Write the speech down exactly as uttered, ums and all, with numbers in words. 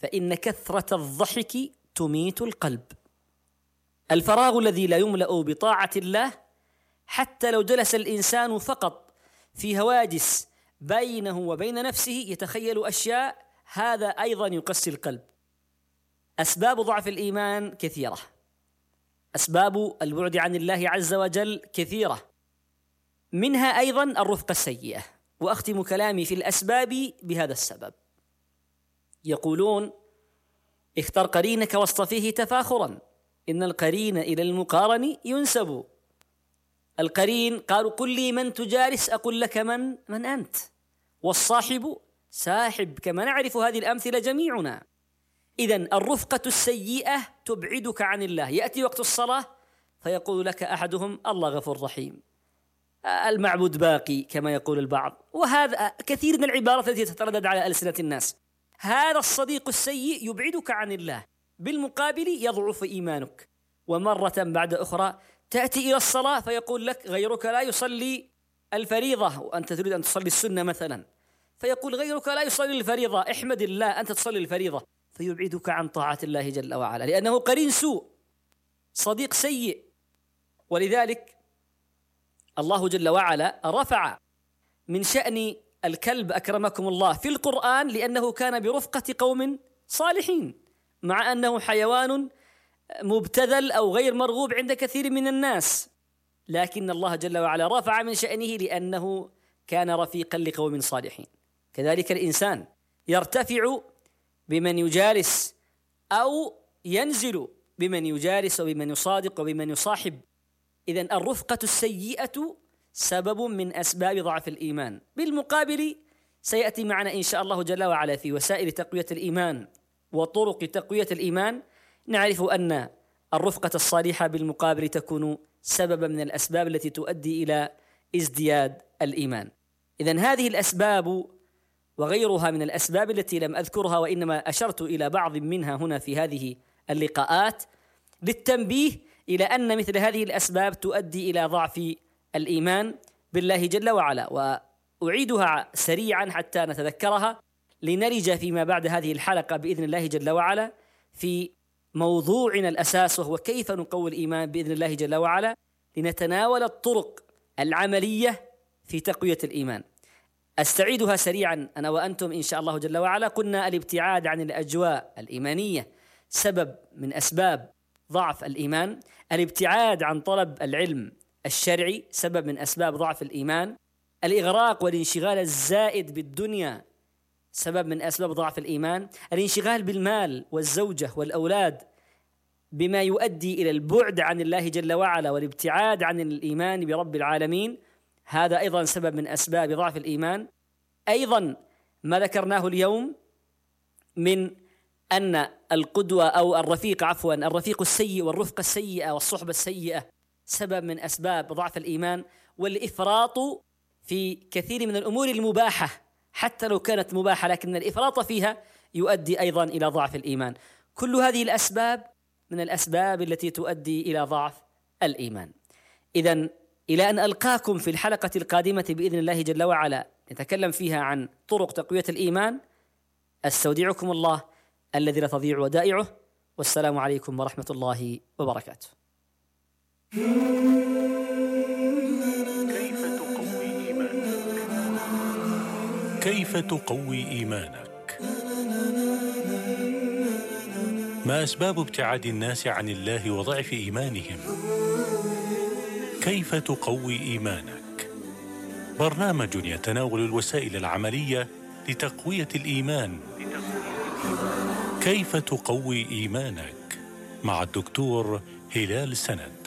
فإن كثرة الضحك تميت القلب. الفراغ الذي لا يملأ بطاعة الله، حتى لو جلس الإنسان فقط في هواجس بينه وبين نفسه يتخيل أشياء، هذا أيضا يقسي القلب. أسباب ضعف الإيمان كثيرة، أسباب البعد عن الله عز وجل كثيرة، منها أيضا الرفقة السيئة. وأختم كلامي في الأسباب بهذا السبب. يقولون: اختر قرينك واصطفيه تفاخرا، إن القرين إلى المقارن ينسب. القرين قالوا: قل لي من تجالس أقول لك من من أنت، والصاحب ساحب، كما نعرف هذه الأمثلة جميعنا. إذن الرفقة السيئة تبعدك عن الله. يأتي وقت الصلاة فيقول لك أحدهم: الله غفور رحيم، المعبود باقي، كما يقول البعض، وهذا كثير من العبارات التي تتردد على ألسنة الناس. هذا الصديق السيء يبعدك عن الله، بالمقابل يضعف إيمانك. ومرة بعد أخرى تأتي إلى الصلاة فيقول لك: غيرك لا يصلي الفريضة وأنت تريد أن تصلي السنة مثلا، فيقول: غيرك لا يصلي الفريضة، احمد الله أنت تصلي الفريضة، فيبعدك عن طاعة الله جل وعلا، لأنه قرين سوء، صديق سيء. ولذلك الله جل وعلا رفع من شأن الكلب أكرمكم الله في القرآن، لأنه كان برفقة قوم صالحين، مع أنه حيوان مبتذل أو غير مرغوب عند كثير من الناس، لكن الله جل وعلا رفع من شأنه لأنه كان رفيقا لقوم صالحين. كذلك الإنسان يرتفع بمن يجالس أو ينزل بمن يجالس وبمن يصادق وبمن يصاحب. إذن الرفقة السيئة سبب من أسباب ضعف الإيمان. بالمقابل سيأتي معنا إن شاء الله جل وعلا في وسائل تقوية الإيمان وطرق تقوية الإيمان، نعرف أن الرفقة الصالحة بالمقابل تكون سببا من الأسباب التي تؤدي إلى ازدياد الإيمان. إذن هذه الأسباب وغيرها من الأسباب التي لم أذكرها، وإنما أشرت إلى بعض منها هنا في هذه اللقاءات للتنبيه إلى أن مثل هذه الأسباب تؤدي إلى ضعف الإيمان بالله جل وعلا. وأعيدها سريعا حتى نتذكرها لنرج فيما بعد هذه الحلقة بإذن الله جل وعلا في موضوعنا الأساس، وهو كيف نقوي الإيمان بإذن الله جل وعلا، لنتناول الطرق العملية في تقوية الإيمان. أستعيدها سريعا أنا وأنتم إن شاء الله جل وعلا. قلنا الابتعاد عن الأجواء الإيمانية سبب من أسباب ضعف الإيمان، الابتعاد عن طلب العلم الشرعي سبب من أسباب ضعف الإيمان، الإغراق والانشغال الزائد بالدنيا سبب من أسباب ضعف الإيمان، الانشغال بالمال والزوجة والأولاد بما يؤدي إلى البعد عن الله جل وعلا والابتعاد عن الإيمان برب العالمين، هذا أيضا سبب من أسباب ضعف الإيمان. أيضا ما ذكرناه اليوم من أن القدوة أو الرفيق عفوا الرفيق السيء والرفقة السيئة والصحبة السيئة سبب من أسباب ضعف الإيمان، والإفراط في كثير من الأمور المباحة حتى لو كانت مباحة لكن الإفراط فيها يؤدي أيضا إلى ضعف الإيمان. كل هذه الأسباب من الأسباب التي تؤدي إلى ضعف الإيمان. إذن إلى أن ألقاكم في الحلقة القادمة بإذن الله جل وعلا نتكلم فيها عن طرق تقوية الإيمان، أستودعكم الله الذي لا تضيع ودائعه، والسلام عليكم ورحمة الله وبركاته. كيف تقوي إيمانك؟ ما أسباب ابتعاد الناس عن الله وضعف إيمانهم؟ كيف تقوي إيمانك؟ برنامج يتناول الوسائل العملية لتقوية الإيمان. كيف تقوي إيمانك؟ مع الدكتور هلال سند.